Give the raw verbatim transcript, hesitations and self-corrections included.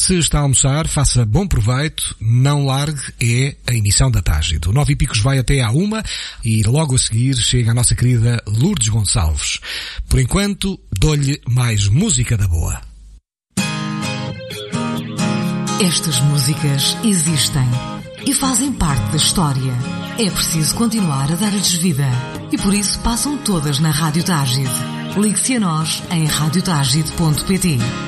Se está a almoçar, faça bom proveito, não largue, é a emissão da Tágido. O Nove e Picos vai até à uma e logo a seguir chega a nossa querida Lourdes Gonçalves. Por enquanto, dou-lhe mais música da boa. Estas músicas existem e fazem parte da história. É preciso continuar a dar-lhes vida e por isso passam todas na Rádio Tágido. Ligue-se a nós em rádio tágido ponto pt.